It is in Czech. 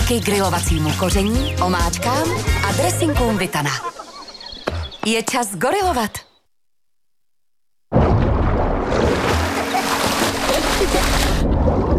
díky grilovacímu koření, omáčkám a dressingům Vitana. Je čas gorilovat.